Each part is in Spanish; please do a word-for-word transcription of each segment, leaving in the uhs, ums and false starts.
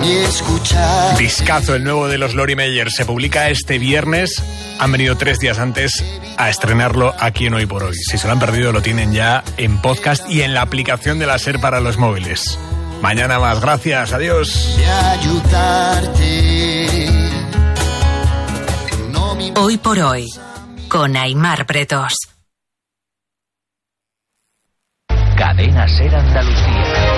ni escuchar. Discazo, el nuevo de los Lori Meyer, se publica este viernes. Han venido tres días antes a estrenarlo aquí en Hoy por Hoy. Si se lo han perdido, lo tienen ya en podcast y en la aplicación de la SER para los móviles. Mañana más, gracias, adiós. De ayudarte. No me... Hoy por Hoy, con Aimar Bretos. Cadena SER Andalucía.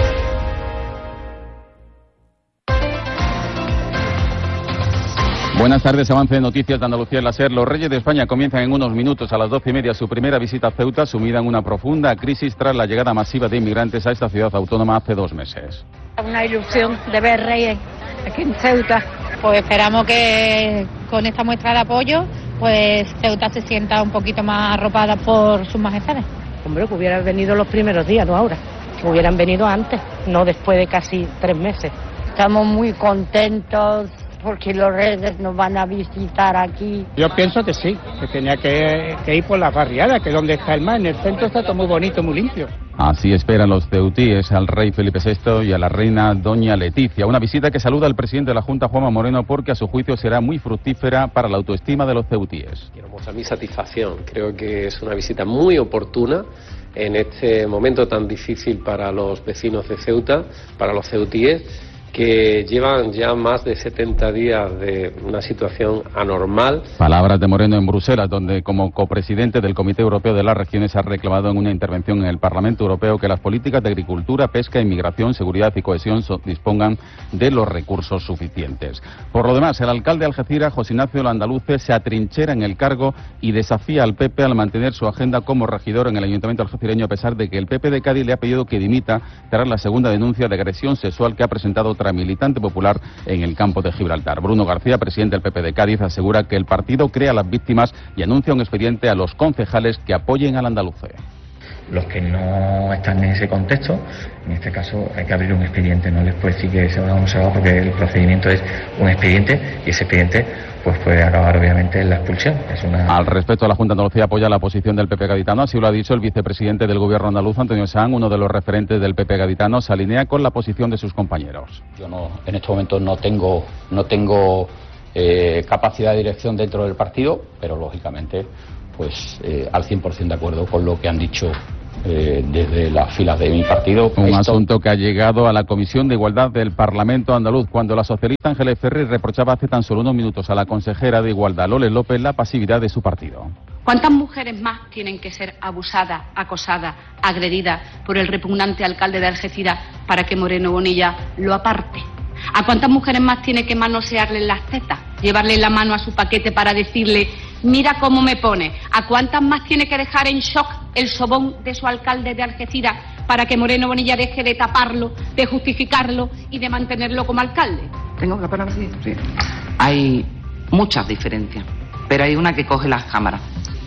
Buenas tardes, avance de noticias de Andalucía en la SER. Los Reyes de España comienzan en unos minutos a las doce y media su primera visita a Ceuta, sumida en una profunda crisis tras la llegada masiva de inmigrantes a esta ciudad autónoma hace dos meses. Una ilusión de ver Reyes aquí en Ceuta. Pues esperamos que con esta muestra de apoyo, pues Ceuta se sienta un poquito más arropada por sus majestades. Hombre, que hubieran venido los primeros días, no ahora. Que hubieran venido antes, no después de casi tres meses. Estamos muy contentos porque los Reyes nos van a visitar aquí. Yo pienso que sí, que tenía que, que ir por la barriada, que es donde está el mar. En el centro está todo muy bonito, muy limpio. Así esperan los ceutíes al rey Felipe sexto y a la reina doña Leticia. Una visita que saluda al presidente de la Junta, Juanma Moreno, porque a su juicio será muy fructífera para la autoestima de los ceutíes. Quiero mostrar mi satisfacción. Creo que es una visita muy oportuna en este momento tan difícil para los vecinos de Ceuta, para los ceutíes, que llevan ya más de setenta días de una situación anormal. Palabras de Moreno en Bruselas, donde como copresidente del Comité Europeo de las Regiones ha reclamado en una intervención en el Parlamento Europeo que las políticas de agricultura, pesca, inmigración, seguridad y cohesión so- dispongan de los recursos suficientes. Por lo demás, el alcalde de Algeciras, José Ignacio Landaluce, se atrinchera en el cargo y desafía al P P al mantener su agenda como regidor en el Ayuntamiento algecireño, a pesar de que el P P de Cádiz le ha pedido que dimita tras la segunda denuncia de agresión sexual que ha presentado otra militante popular en el campo de Gibraltar. Bruno García, presidente del P P de Cádiz, asegura que el partido crea a las víctimas y anuncia un expediente a los concejales que apoyen al andaluce. Los que no están en ese contexto, en este caso hay que abrir un expediente, no les puede decir que se va o no se va, porque el procedimiento es un expediente y ese expediente pues puede acabar obviamente en la expulsión. Es una... Al respecto, la Junta de Andalucía apoya la posición del P P gaditano, así lo ha dicho el vicepresidente del gobierno andaluz, Antonio Sanz, uno de los referentes del P P gaditano, se alinea con la posición de sus compañeros. Yo no, en este momento no tengo, no tengo eh, capacidad de dirección dentro del partido, pero lógicamente pues eh, al cien por ciento de acuerdo con lo que han dicho eh, desde las filas de mi partido. Un Esto... asunto que ha llegado a la Comisión de Igualdad del Parlamento andaluz, cuando la socialista Ángeles Ferri reprochaba hace tan solo unos minutos a la consejera de Igualdad, Loles López, la pasividad de su partido. ¿Cuántas mujeres más tienen que ser abusadas, acosadas, agredidas por el repugnante alcalde de Algeciras para que Moreno Bonilla lo aparte? ¿A cuántas mujeres más tiene que manosearle las tetas, llevarle la mano a su paquete para decirle mira cómo me pone? ¿A cuántas más tiene que dejar en shock el sobón de su alcalde de Algeciras para que Moreno Bonilla deje de taparlo, de justificarlo y de mantenerlo como alcalde? Tengo que parar así, sí. Hay muchas diferencias, pero hay una que coge las cámaras.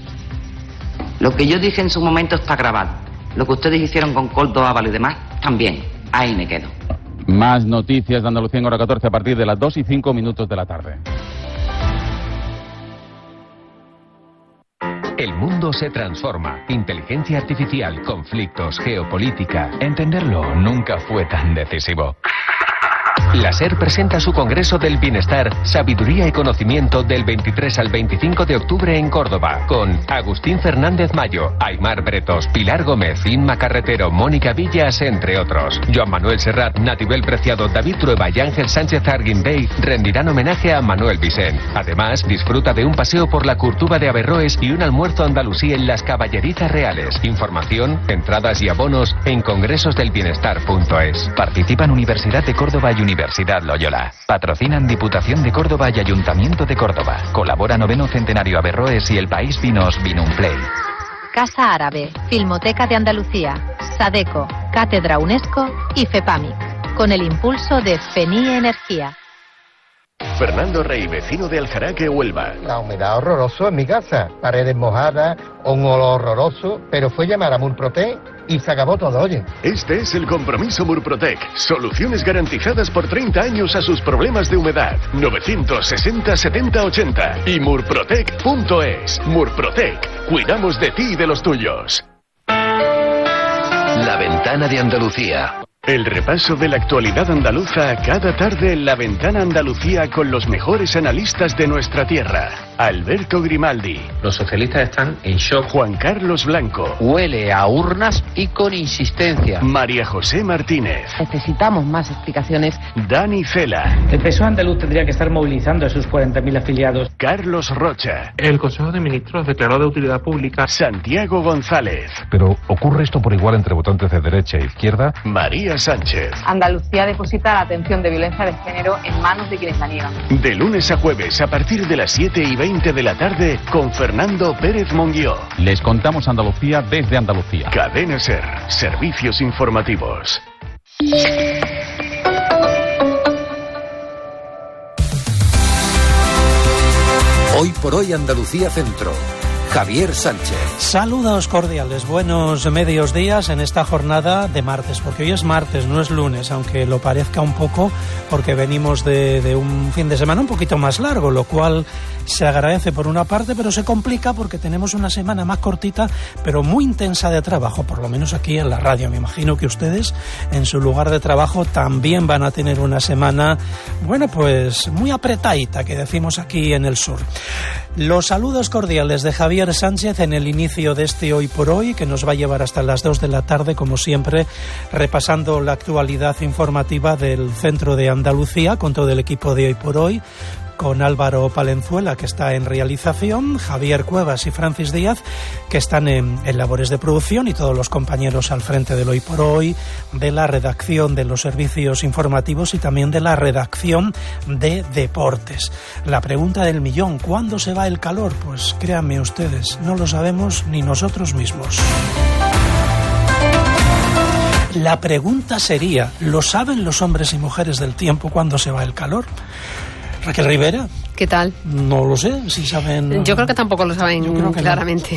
Lo que yo dije en su momento está grabado. Lo que ustedes hicieron con Coldo, Ávalo y demás, también. Ahí me quedo. Más noticias de Andalucía en hora catorce a partir de las dos y cinco minutos de la tarde. El mundo se transforma. Inteligencia artificial, conflictos, geopolítica. Entenderlo nunca fue tan decisivo. La SER presenta su Congreso del Bienestar, Sabiduría y Conocimiento del veintitrés al veinticinco de octubre en Córdoba, con Agustín Fernández Mayo, Aimar Bretos, Pilar Gómez, Inma Carretero, Mónica Villas, entre otros. Joan Manuel Serrat, Natibel Preciado, David Trueba y Ángel Sánchez Arguimbey rendirán homenaje a Manuel Vicent. Además, disfruta de un paseo por la Curtuba de Averroes y un almuerzo andalusí en las Caballerizas Reales. Información, entradas y abonos en congresos del bienestar punto es. Participan Universidad de Córdoba y Universidad Loyola. Patrocinan Diputación de Córdoba y Ayuntamiento de Córdoba. Colabora Noveno Centenario Averroes y El País Vinos Vinumplay. Casa Árabe, Filmoteca de Andalucía, Sadeco, Cátedra UNESCO y FEPAMIC, con el impulso de FENIE Energía. Fernando Rey, vecino de Aljaraque, Huelva. La humedad horroroso en mi casa, paredes mojadas, un olor horroroso, pero fue llamar a Murprotec y se acabó todo, oye. Este es el compromiso Murprotec. Soluciones garantizadas por treinta años a sus problemas de humedad. novecientos sesenta setenta ochenta y murprotec punto es. Murprotec. Cuidamos de ti y de los tuyos. La ventana de Andalucía. El repaso de la actualidad andaluza cada tarde en La Ventana Andalucía con los mejores analistas de nuestra tierra. Alberto Grimaldi. Los socialistas están en shock. Juan Carlos Blanco. Huele a urnas y con insistencia. María José Martínez. Necesitamos más explicaciones. Dani Cela. El P S O E andaluz tendría que estar movilizando a sus cuarenta mil afiliados. Carlos Rocha. El Consejo de Ministros declaró de utilidad pública. Santiago González. Pero ¿ocurre esto por igual entre votantes de derecha e izquierda? María Sánchez. Andalucía deposita la atención de violencia de género en manos de quienes la niegan. De lunes a jueves a partir de las siete y veinte de la tarde con Fernando Pérez Monguió. Les contamos Andalucía desde Andalucía. Cadena Ser. Servicios informativos. Hoy por hoy Andalucía Centro. Javier Sánchez. Saludos cordiales, buenos medios días en esta jornada de martes, porque hoy es martes, no es lunes, aunque lo parezca un poco, porque venimos de, de un fin de semana un poquito más largo, lo cual se agradece por una parte, pero se complica porque tenemos una semana más cortita, pero muy intensa de trabajo, por lo menos aquí en la radio. Me imagino que ustedes en su lugar de trabajo también van a tener una semana, bueno, pues muy apretadita, que decimos aquí en el sur. Los saludos cordiales de Javier Sánchez en el inicio de este Hoy por Hoy, que nos va a llevar hasta las dos de la tarde, como siempre, repasando la actualidad informativa del centro de Andalucía con todo el equipo de Hoy por Hoy, con Álvaro Palenzuela, que está en realización, Javier Cuevas y Francis Díaz, que están en, en labores de producción, y todos los compañeros al frente del Hoy por Hoy, de la redacción de los servicios informativos y también de la redacción de deportes. La pregunta del millón, ¿cuándo se va el calor? Pues créanme ustedes, no lo sabemos ni nosotros mismos. La pregunta sería, ¿lo saben los hombres y mujeres del tiempo cuándo se va el calor? Raquel Rivera. ¿Qué tal? No lo sé, si saben... Yo creo que tampoco lo saben claramente.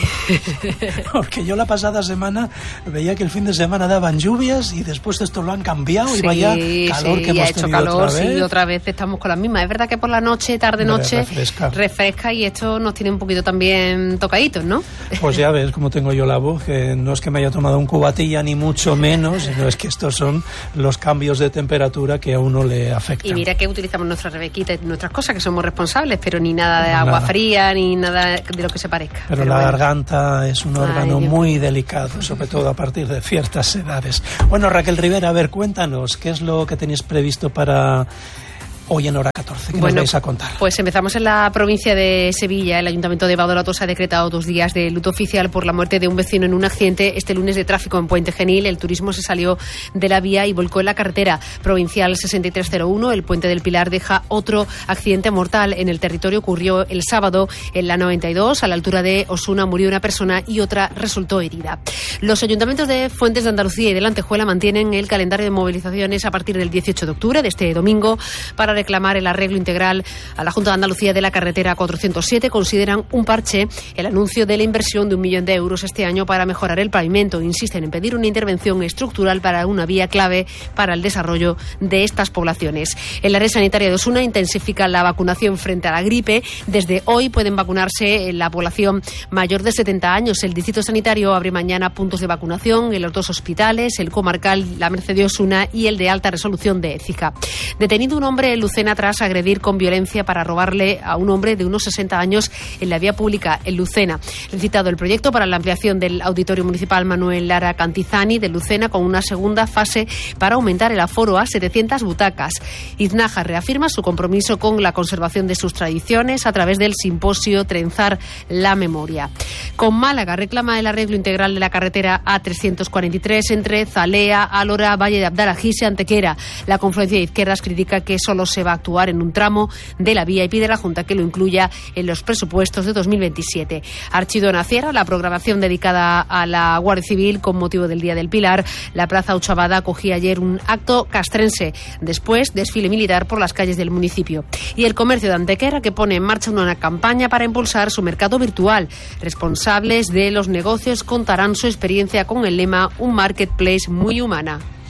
No. Porque yo la pasada semana veía que el fin de semana daban lluvias y después esto lo han cambiado, sí, y vaya calor sí, que hemos ha hecho tenido calor, otra vez. Sí, otra vez estamos con las mismas. Es verdad que por la noche, tarde-noche, refresca. refresca y esto nos tiene un poquito también tocaditos, ¿no? Pues ya ves cómo tengo yo la voz, que no es que me haya tomado un cubatilla ni mucho menos, sino es que estos son los cambios de temperatura que a uno le afectan. Y mira que utilizamos nuestra rebequita y nuestras cosas, que somos responsables, pero ni nada de agua nada. fría, ni nada de lo que se parezca. Pero, pero la bueno. garganta es un órgano Ay, muy delicado, sobre todo a partir de ciertas edades. Bueno, Raquel Rivera, a ver, cuéntanos, ¿qué es lo que tenéis previsto para hoy en hora catorce? ¿Qué bueno, nos vais a contar? Pues empezamos en la provincia de Sevilla. El Ayuntamiento de Badolatos ha decretado dos días de luto oficial por la muerte de un vecino en un accidente este lunes de tráfico en Puente Genil. El turismo se salió de la vía y volcó en la carretera provincial sesenta y tres cero uno. El Puente del Pilar deja otro accidente mortal en el territorio. Ocurrió el sábado en la noventa y dos. A la altura de Osuna murió una persona y otra resultó herida. Los ayuntamientos de Fuentes de Andalucía y de la Antejuela mantienen el calendario de movilizaciones a partir del dieciocho de octubre, de este domingo, para reclamar el arreglo integral a la Junta de Andalucía de la carretera cuatrocientos siete. Consideran un parche el anuncio de la inversión de un millón de euros este año para mejorar el pavimento. Insisten en pedir una intervención estructural para una vía clave para el desarrollo de estas poblaciones. El área sanitaria de Osuna intensifica la vacunación frente a la gripe. Desde hoy pueden vacunarse la población mayor de setenta años. El distrito sanitario abre mañana puntos de vacunación en los dos hospitales, el comarcal La Merced de Osuna y el de alta resolución de Écija. Detenido un hombre en Lucena tras agredir con violencia para robarle a un hombre de unos sesenta años en la vía pública en Lucena. He citado el proyecto para la ampliación del Auditorio Municipal Manuel Lara Cantizani de Lucena con una segunda fase para aumentar el aforo a setecientas butacas. Iznaja reafirma su compromiso con la conservación de sus tradiciones a través del simposio Trenzar la Memoria. Con Málaga reclama el arreglo integral de la carretera A trescientos cuarenta y tres entre Zalea, Alora, Valle de Abdalajís y Antequera. La confluencia de izquierdas critica que solo se va a actuar en un tramo de la vía y pide a la Junta que lo incluya en los presupuestos de dos mil veintisiete. Archidona cierra la programación dedicada a la Guardia Civil con motivo del Día del Pilar. La Plaza Uchavada acogía ayer un acto castrense. Después, desfile militar por las calles del municipio. Y el comercio de Antequera, que pone en marcha una campaña para impulsar su mercado virtual. Responsables de los negocios contarán su experiencia con el lema Un Marketplace muy humana.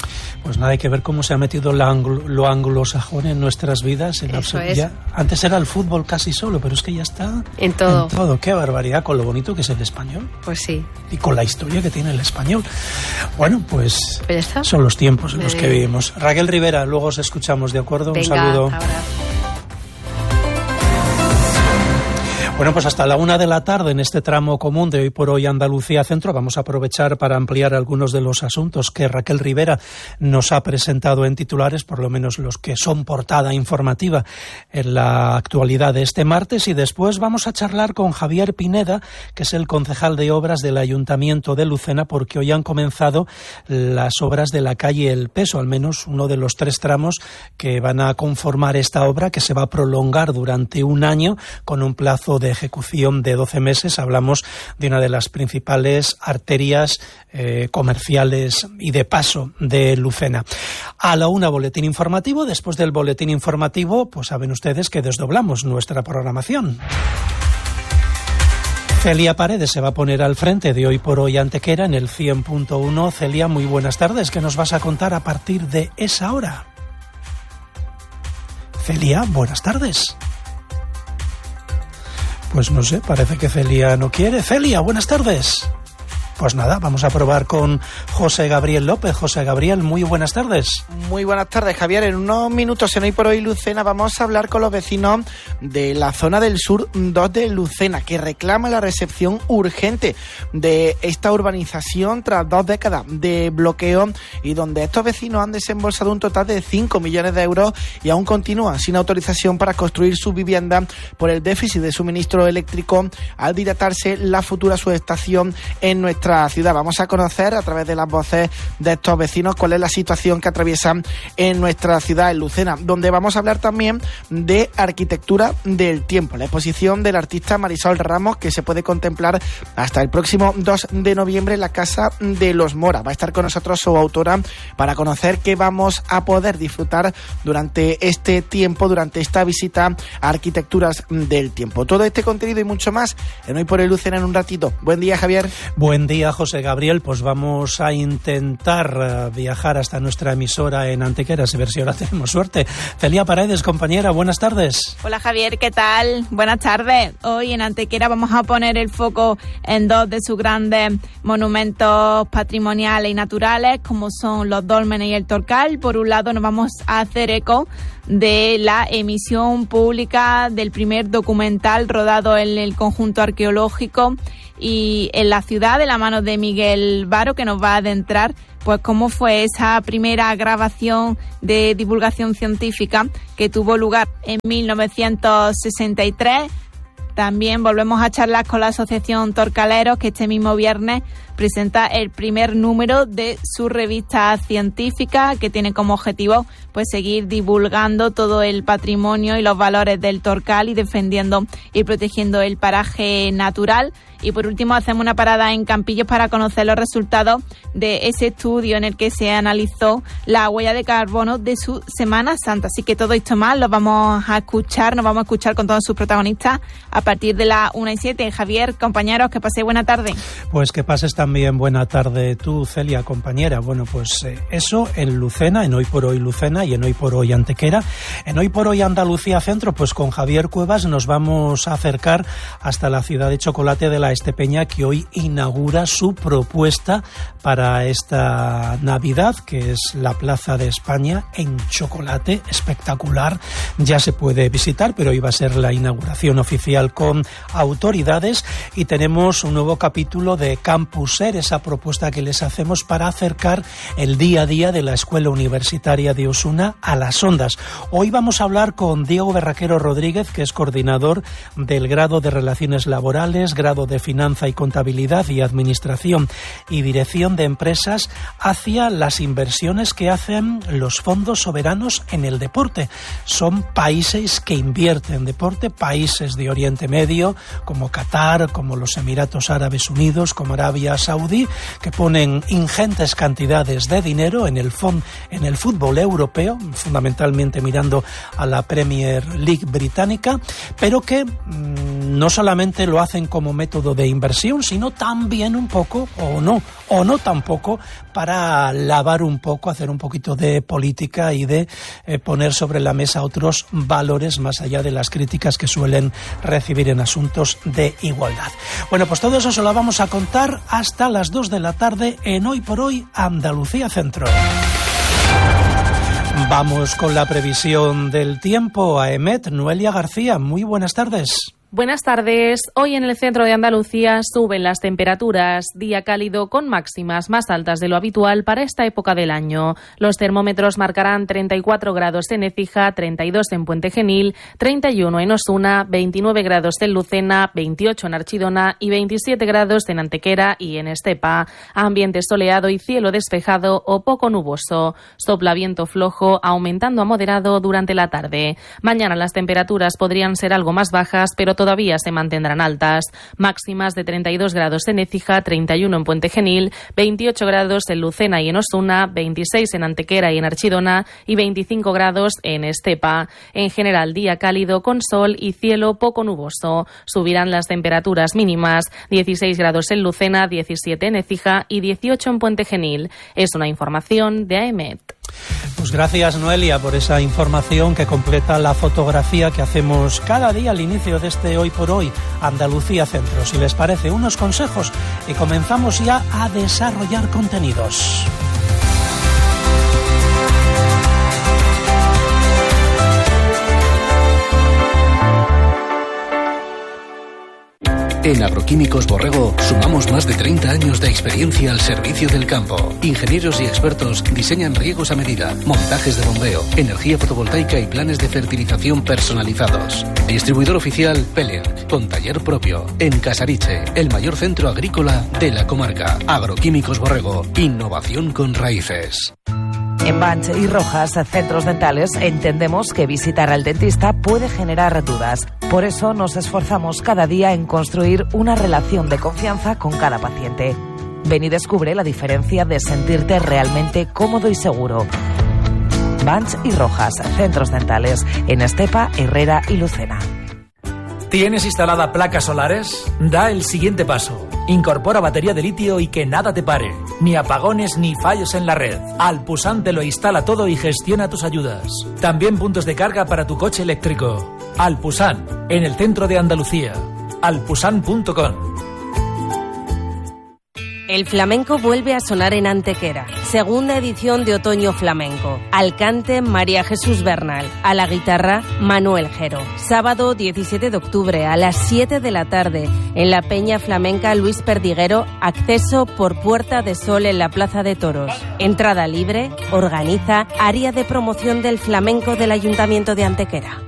Pues nada, hay que ver cómo se ha metido lo, anglo, lo anglosajón en nuestras vidas. En Eso es. Ya, antes era el fútbol casi solo, pero es que ya está en todo. En todo. Qué barbaridad, con lo bonito que es el español. Pues sí. Y con la historia que tiene el español. Bueno, pues, pues ya está. Son los tiempos en los eh. que vivimos. Raquel Rivera, luego os escuchamos, ¿de acuerdo? Venga, un saludo. Ahora. Bueno, pues hasta la una de la tarde en este tramo común de Hoy por Hoy Andalucía Centro vamos a aprovechar para ampliar algunos de los asuntos que Raquel Rivera nos ha presentado en titulares, por lo menos los que son portada informativa en la actualidad de este martes, y después vamos a charlar con Javier Pineda, que es el concejal de obras del Ayuntamiento de Lucena, porque hoy han comenzado las obras de la calle El Peso, al menos uno de los tres tramos que van a conformar esta obra, que se va a prolongar durante un año con un plazo de ejecución de doce meses. Hablamos de una de las principales arterias eh, comerciales y de paso de Lucena. A la una, boletín informativo. Después del boletín informativo, pues saben ustedes que desdoblamos nuestra programación. Celia Paredes se va a poner al frente de Hoy por Hoy Antequera en el cien punto uno. Celia, muy buenas tardes. ¿Qué nos vas a contar a partir de esa hora? Celia, buenas tardes. Pues no sé, parece que Celia no quiere. Celia, buenas tardes. Pues nada, vamos a probar con José Gabriel López. José Gabriel, muy buenas tardes. Muy buenas tardes, Javier. En unos minutos en Hoy por Hoy Lucena vamos a hablar con los vecinos de la zona del sur dos de Lucena, que reclama la recepción urgente de esta urbanización tras dos décadas de bloqueo, y donde estos vecinos han desembolsado un total de cinco millones de euros y aún continúan sin autorización para construir su vivienda por el déficit de suministro eléctrico al dilatarse la futura subestación en nuestra ciudad. Vamos a conocer a través de las voces de estos vecinos cuál es la situación que atraviesan en nuestra ciudad, en Lucena, donde vamos a hablar también de arquitectura del tiempo, la exposición del artista Marisol Ramos, que se puede contemplar hasta el próximo dos de noviembre en la Casa de los Mora. Va a estar con nosotros su autora para conocer qué vamos a poder disfrutar durante este tiempo, durante esta visita a Arquitecturas del Tiempo. Todo este contenido y mucho más en Hoy por Hoy Lucena en un ratito. Buen día, Javier. Buen día, José Gabriel. Pues vamos a intentar uh, viajar hasta nuestra emisora en Antequera, a ver si ahora tenemos suerte. Celia Paredes, compañera, buenas tardes. Hola, Javier, ¿qué tal? Buenas tardes. Hoy en Antequera vamos a poner el foco en dos de sus grandes monumentos patrimoniales y naturales, como son los Dólmenes y el Torcal. Por un lado, nos vamos a hacer eco de la emisión pública del primer documental rodado en el conjunto arqueológico y en la ciudad, de la mano de Miguel Varo, que nos va a adentrar pues cómo fue esa primera grabación de divulgación científica que tuvo lugar en mil novecientos sesenta y tres. También volvemos a charlar con la Asociación Torcaleros, que este mismo viernes presenta el primer número de su revista científica, que tiene como objetivo pues seguir divulgando todo el patrimonio y los valores del Torcal y defendiendo y protegiendo el paraje natural. Y por último hacemos una parada en Campillos para conocer los resultados de ese estudio en el que se analizó la huella de carbono de su Semana Santa. Así que todo esto más lo vamos a escuchar, nos vamos a escuchar con todos sus protagonistas a partir de las una y siete. Javier, compañeros, que paséis buena tarde. Pues que pases también buena tarde tú, Celia, compañera. Bueno, pues eh, eso en Lucena, en Hoy por Hoy Lucena y en Hoy por Hoy Antequera. En Hoy por Hoy Andalucía Centro, pues con Javier Cuevas nos vamos a acercar hasta la ciudad de chocolate de la Estepeña, que hoy inaugura su propuesta para esta Navidad, que es la Plaza de España en chocolate, espectacular. Ya se puede visitar, pero hoy va a ser la inauguración oficial con autoridades, y tenemos un nuevo capítulo de Campus Ser, esa propuesta que les hacemos para acercar el día a día de la Escuela Universitaria de Osuna a las ondas. Hoy vamos a hablar con Diego Berraquero Rodríguez, que es coordinador del grado de Relaciones Laborales, grado de Finanza y Contabilidad y Administración y Dirección de Empresas, hacia las inversiones que hacen los fondos soberanos en el deporte. Son países que invierten en deporte, países de Oriente Medio, como Qatar, como los Emiratos Árabes Unidos, como Arabia Saudí, que ponen ingentes cantidades de dinero en el, fond, en el fútbol europeo, fundamentalmente mirando a la Premier League británica, pero que mmm, no solamente lo hacen como método solo de inversión, sino también un poco, o no, o no tampoco, para lavar un poco, hacer un poquito de política y de eh, poner sobre la mesa otros valores más allá de las críticas que suelen recibir en asuntos de igualdad. Bueno, pues todo eso se lo vamos a contar hasta las dos de la tarde en Hoy por Hoy Andalucía Centro. Vamos con la previsión del tiempo a EMET. Noelia García, muy buenas tardes. Buenas tardes. Hoy en el centro de Andalucía suben las temperaturas. Día cálido con máximas más altas de lo habitual para esta época del año. Los termómetros marcarán treinta y cuatro grados en Écija, treinta y dos en Puente Genil, treinta y uno en Osuna, veintinueve grados en Lucena, veintiocho en Archidona y veintisiete grados en Antequera y en Estepa. Ambiente soleado y cielo despejado o poco nuboso. Sopla viento flojo, aumentando a moderado durante la tarde. Mañana las temperaturas podrían ser algo más bajas, pero todavía se mantendrán altas. Máximas de treinta y dos grados en Écija, treinta y uno en Puente Genil, veintiocho grados en Lucena y en Osuna, veintiséis en Antequera y en Archidona y veinticinco grados en Estepa. En general, día cálido con sol y cielo poco nuboso. Subirán las temperaturas mínimas, dieciséis grados en Lucena, diecisiete en Écija y dieciocho en Puente Genil. Es una información de AEMET. Pues gracias, Noelia, por esa información que completa la fotografía que hacemos cada día al inicio de este Hoy por Hoy Andalucía Centro. Si les parece, unos consejos y comenzamos ya a desarrollar contenidos. En Agroquímicos Borrego sumamos más de treinta años de experiencia al servicio del campo. Ingenieros y expertos diseñan riegos a medida, montajes de bombeo, energía fotovoltaica y planes de fertilización personalizados. Distribuidor oficial Peliac, con taller propio, en Casariche, el mayor centro agrícola de la comarca. Agroquímicos Borrego, innovación con raíces. En Banch y Rojas, centros dentales, entendemos que visitar al dentista puede generar dudas. Por eso nos esforzamos cada día en construir una relación de confianza con cada paciente. Ven y descubre la diferencia de sentirte realmente cómodo y seguro. Banch y Rojas, centros dentales, en Estepa, Herrera y Lucena. ¿Tienes instalada placas solares? Da el siguiente paso. Incorpora batería de litio y que nada te pare. Ni apagones ni fallos en la red. Alpusan te lo instala todo y gestiona tus ayudas. También puntos de carga para tu coche eléctrico. Alpusan, en el centro de Andalucía. alpusan punto com. El flamenco vuelve a sonar en Antequera. Segunda edición de Otoño Flamenco. Al cante, María Jesús Bernal. A la guitarra, Manuel Jero. Sábado diecisiete de octubre a las siete de la tarde en la Peña Flamenca Luis Perdiguero. Acceso por Puerta de Sol en la Plaza de Toros. Entrada libre. Organiza Área de Promoción del Flamenco del Ayuntamiento de Antequera.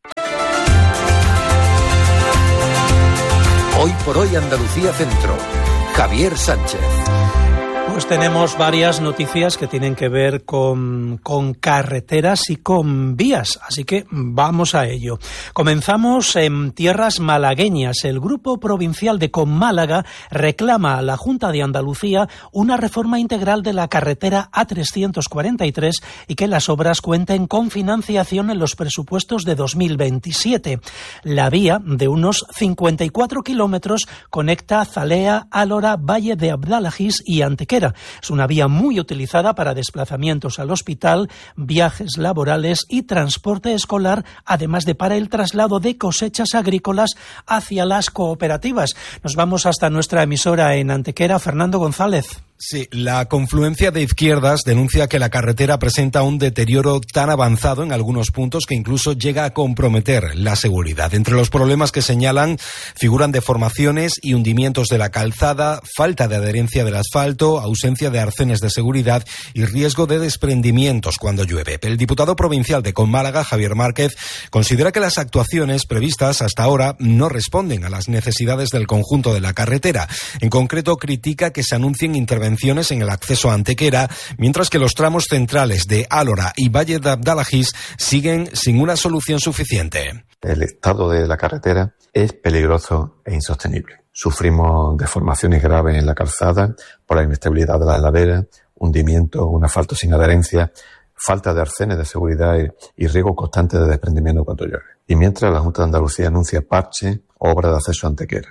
Hoy por Hoy Andalucía Centro. Javier Sánchez. Pues tenemos varias noticias que tienen que ver con, con carreteras y con vías, así que vamos a ello. Comenzamos en tierras malagueñas. El Grupo Provincial de Conmálaga reclama a la Junta de Andalucía una reforma integral de la carretera A trescientos cuarenta y tres y que las obras cuenten con financiación en los presupuestos de dos mil veintisiete. La vía, de unos cincuenta y cuatro kilómetros, conecta Zalea, Álora, Valle de Abdalajís y Antequera. Es una vía muy utilizada para desplazamientos al hospital, viajes laborales y transporte escolar, además de para el traslado de cosechas agrícolas hacia las cooperativas. Nos vamos hasta nuestra emisora en Antequera, Fernando González. Sí, la confluencia de izquierdas denuncia que la carretera presenta un deterioro tan avanzado en algunos puntos que incluso llega a comprometer la seguridad. Entre los problemas que señalan figuran deformaciones y hundimientos de la calzada, falta de adherencia del asfalto, ausencia de arcenes de seguridad y riesgo de desprendimientos cuando llueve. El diputado provincial de Conmálaga, Javier Márquez, considera que las actuaciones previstas hasta ahora no responden a las necesidades del conjunto de la carretera. En concreto, critica que se anuncien intervenciones en el acceso a Antequera, mientras que los tramos centrales de Álora y Valle de Abdalajís siguen sin una solución suficiente. El estado de la carretera es peligroso e insostenible. Sufrimos deformaciones graves en la calzada por la inestabilidad de las laderas, hundimiento, un asfalto sin adherencia, falta de arcenes de seguridad y, y riesgo constante de desprendimiento cuando llueve. Y mientras la Junta de Andalucía anuncia parche, obra de acceso a Antequera.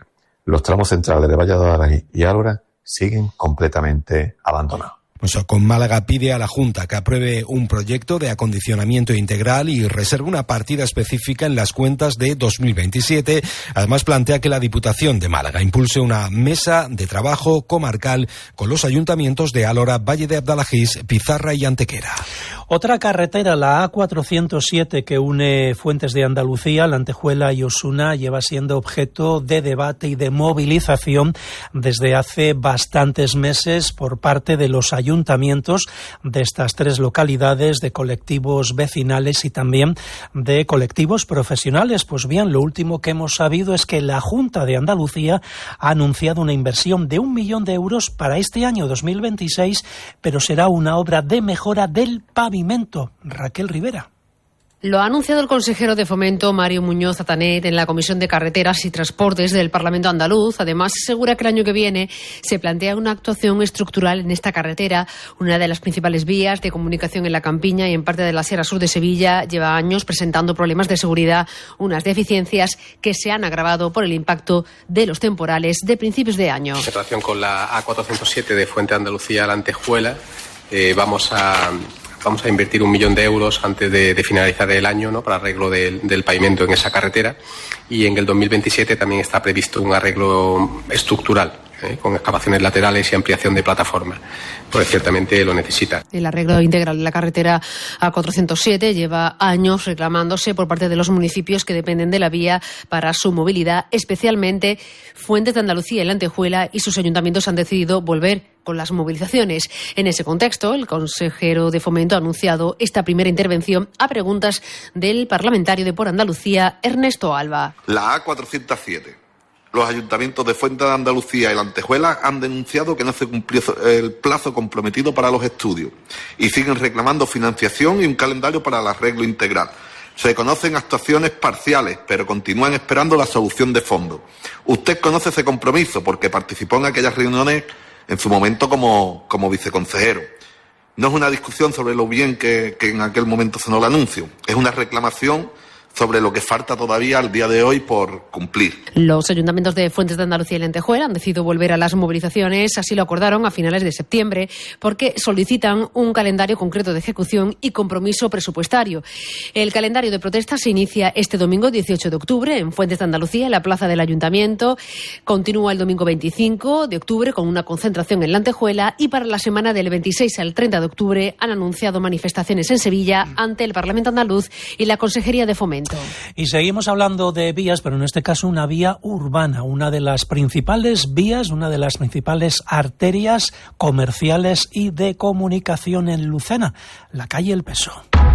los tramos centrales de Valladolid y Álora siguen completamente abandonados. Pues con Málaga pide a la Junta que apruebe un proyecto de acondicionamiento integral y reserve una partida específica en las cuentas de dos mil veintisiete. Además, plantea que la Diputación de Málaga impulse una mesa de trabajo comarcal con los ayuntamientos de Álora, Valle de Abdalajís, Pizarra y Antequera. Otra carretera, la A cuatrocientos siete, que une Fuentes de Andalucía, La Antejuela y Osuna, lleva siendo objeto de debate y de movilización desde hace bastantes meses por parte de los ayuntamientos de estas tres localidades, de colectivos vecinales y también de colectivos profesionales. Pues bien, lo último que hemos sabido es que la Junta de Andalucía ha anunciado una inversión de un millón de euros para este año dos mil veintiséis, pero será una obra de mejora del pavimento. Raquel Rivera. Lo ha anunciado el consejero de Fomento, Mario Muñoz Atanet, en la Comisión de Carreteras y Transportes del Parlamento andaluz. Además, asegura que el año que viene se plantea una actuación estructural en esta carretera, una de las principales vías de comunicación en la Campiña y en parte de la Sierra Sur de Sevilla. Lleva años presentando problemas de seguridad, unas deficiencias que se han agravado por el impacto de los temporales de principios de año. En relación con la A cuatrocientos siete de Fuente de Andalucía a La Antejuela, eh, vamos a... Vamos a invertir un millón de euros antes de, de finalizar el año, ¿no?, para arreglo del, del pavimento en esa carretera, y en el dos mil veintisiete también está previsto un arreglo estructural, ¿eh?, con excavaciones laterales y ampliación de plataforma, porque ciertamente lo necesita. El arreglo integral de la carretera A cuatrocientos siete lleva años reclamándose por parte de los municipios que dependen de la vía para su movilidad, especialmente Fuentes de Andalucía y La Antejuela, y sus ayuntamientos han decidido volver con las movilizaciones. En ese contexto, el consejero de Fomento ha anunciado esta primera intervención a preguntas del parlamentario de Por Andalucía, Ernesto Alba. La A cuatrocientos siete. Los ayuntamientos de Fuente de Andalucía y La Antejuela han denunciado que no se cumplió el plazo comprometido para los estudios y siguen reclamando financiación y un calendario para el arreglo integral. Se conocen actuaciones parciales, pero continúan esperando la solución de fondo. Usted conoce ese compromiso porque participó en aquellas reuniones en su momento como, como viceconsejero. No es una discusión sobre lo bien que, que en aquel momento sonó el anuncio, es una reclamación sobre lo que falta todavía al día de hoy por cumplir. Los ayuntamientos de Fuentes de Andalucía y La Antejuela han decidido volver a las movilizaciones, así lo acordaron a finales de septiembre, porque solicitan un calendario concreto de ejecución y compromiso presupuestario. El calendario de protesta se inicia este domingo dieciocho de octubre en Fuentes de Andalucía, en la plaza del Ayuntamiento. Continúa el domingo veinticinco de octubre con una concentración en La Antejuela, y para la semana del veintiséis al treinta de octubre han anunciado manifestaciones en Sevilla ante el Parlamento andaluz y la Consejería de Fomento. Y seguimos hablando de vías, pero en este caso una vía urbana, una de las principales vías, una de las principales arterias comerciales y de comunicación en Lucena, la calle El Peso.